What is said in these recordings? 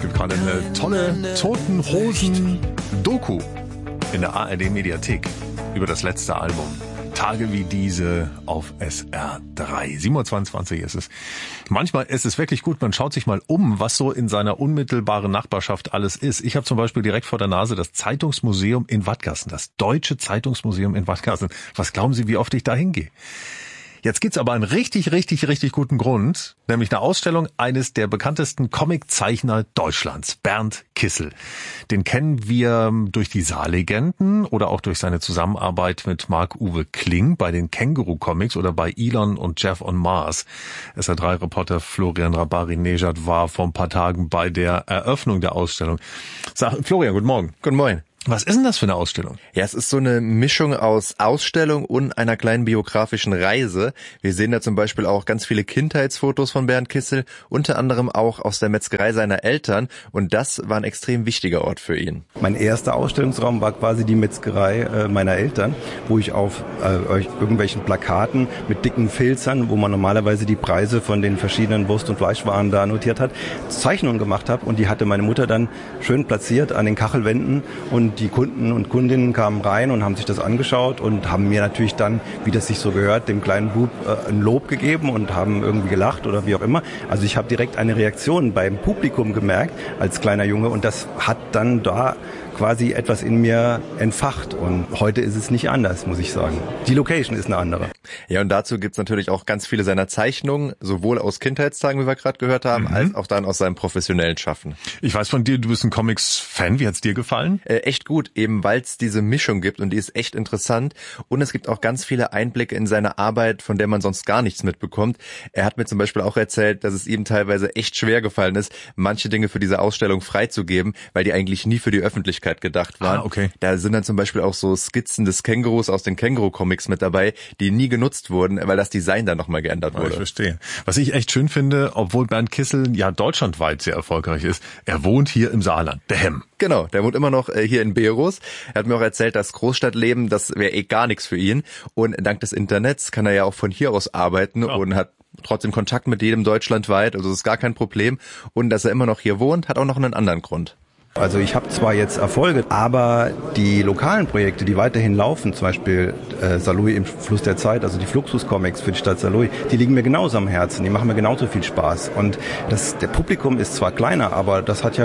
gibt gerade eine tolle Toten Hosen Doku in der ARD Mediathek über das letzte Album. Tage wie diese auf SR3. 7:22 ist es. Manchmal ist es wirklich gut, man schaut sich mal um, was so in seiner unmittelbaren Nachbarschaft alles ist. Ich habe zum Beispiel direkt vor der Nase das Zeitungsmuseum in Wadgassen, das Deutsche Zeitungsmuseum in Wadgassen. Was glauben Sie, wie oft ich da hingehe? Jetzt gibt's aber einen richtig guten Grund, nämlich eine Ausstellung eines der bekanntesten Comiczeichner Deutschlands, Bernd Kissel. Den kennen wir durch die Saarlegenden oder auch durch seine Zusammenarbeit mit Marc-Uwe Kling bei den Känguru-Comics oder bei Elon und Jeff on Mars. SR3-Reporter Florian Rabari-Nejad war vor ein paar Tagen bei der Eröffnung der Ausstellung. Florian, guten Morgen. Guten Morgen. Was ist denn das für eine Ausstellung? Ja, es ist so eine Mischung aus Ausstellung und einer kleinen biografischen Reise. Wir sehen da zum Beispiel auch ganz viele Kindheitsfotos von Bernd Kissel, unter anderem auch aus der Metzgerei seiner Eltern. Und das war ein extrem wichtiger Ort für ihn. Mein erster Ausstellungsraum war quasi die Metzgerei meiner Eltern, wo ich auf irgendwelchen Plakaten mit dicken Filzern, wo man normalerweise die Preise von den verschiedenen Wurst- und Fleischwaren da notiert hat, Zeichnungen gemacht habe. Und die hatte meine Mutter dann schön platziert an den Kachelwänden. Und die Kunden und Kundinnen kamen rein und haben sich das angeschaut und haben mir natürlich dann, wie das sich so gehört, dem kleinen Bub ein Lob gegeben und haben irgendwie gelacht oder wie auch immer. Also ich habe direkt eine Reaktion beim Publikum gemerkt als kleiner Junge und das hat dann da quasi etwas in mir entfacht. Und heute ist es nicht anders, muss ich sagen. Die Location ist eine andere. Ja, und dazu gibt's natürlich auch ganz viele seiner Zeichnungen, sowohl aus Kindheitstagen, wie wir gerade gehört haben, als auch dann aus seinem professionellen Schaffen. Ich weiß von dir, du bist ein Comics-Fan. Wie hat's dir gefallen? Echt gut, eben weil es diese Mischung gibt und die ist echt interessant. Und es gibt auch ganz viele Einblicke in seine Arbeit, von der man sonst gar nichts mitbekommt. Er hat mir zum Beispiel auch erzählt, dass es ihm teilweise echt schwer gefallen ist, manche Dinge für diese Ausstellung freizugeben, weil die eigentlich nie für die Öffentlichkeit gedacht waren. Okay. Da sind dann zum Beispiel auch so Skizzen des Kängurus aus den Känguru-Comics mit dabei, die nie genutzt wurden, weil das Design dann nochmal geändert wurde. Ich verstehe. Was ich echt schön finde, obwohl Bernd Kissel ja deutschlandweit sehr erfolgreich ist, er wohnt hier im Saarland, der Hemm. Genau, der wohnt immer noch hier in Beros. Er hat mir auch erzählt, das Großstadtleben, das wäre gar nichts für ihn. Und dank des Internets kann er ja auch von hier aus arbeiten und hat trotzdem Kontakt mit jedem deutschlandweit. Also das ist gar kein Problem. Und dass er immer noch hier wohnt, hat auch noch einen anderen Grund. Also ich habe zwar jetzt Erfolge, aber die lokalen Projekte, die weiterhin laufen, zum Beispiel Saarlouis im Fluss der Zeit, also die Fluxus-Comics für die Stadt Saarlouis, die liegen mir genauso am Herzen, die machen mir genauso viel Spaß. Und der Publikum ist zwar kleiner, aber das hat ja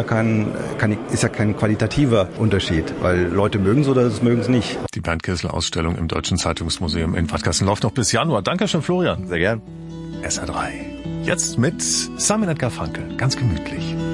ist ja kein qualitativer Unterschied, weil Leute mögen es oder mögen es nicht. Die Bernd Kissel-Ausstellung im Deutschen Zeitungsmuseum in Wadgassen läuft noch bis Januar. Dankeschön, Florian. Sehr gern. SR3. Jetzt mit Simon Edgar Frankl. Ganz gemütlich.